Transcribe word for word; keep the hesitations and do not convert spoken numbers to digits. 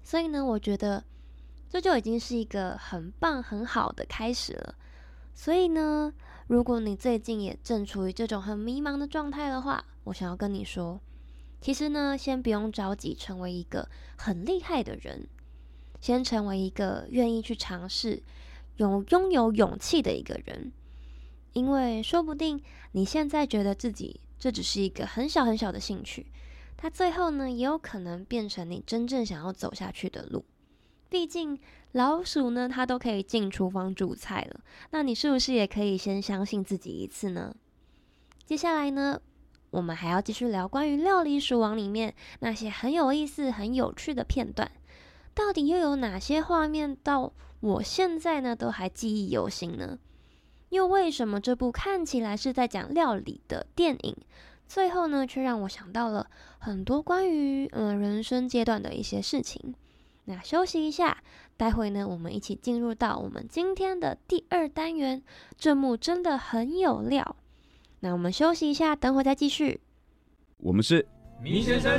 所以呢，我觉得这就已经是一个很棒很好的开始了。所以呢，如果你最近也正处于这种很迷茫的状态的话，我想要跟你说，其实呢，先不用着急成为一个很厉害的人，先成为一个愿意去尝试、有拥有勇气的一个人。因为说不定你现在觉得自己这只是一个很小很小的兴趣，它最后呢，也有可能变成你真正想要走下去的路。毕竟老鼠呢，它都可以进厨房煮菜了，那你是不是也可以先相信自己一次呢？接下来呢，我们还要继续聊关于料理鼠王里面那些很有意思、很有趣的片段，到底又有哪些画面到我现在呢都还记忆犹新呢？又为什么这部看起来是在讲料理的电影，最后呢却让我想到了很多关于嗯、呃、人生阶段的一些事情？那休息一下，待会呢我们一起进入到我们今天的第二单元，这幕真的很有料。那我们休息一下，等会再继续。 我们是迷先生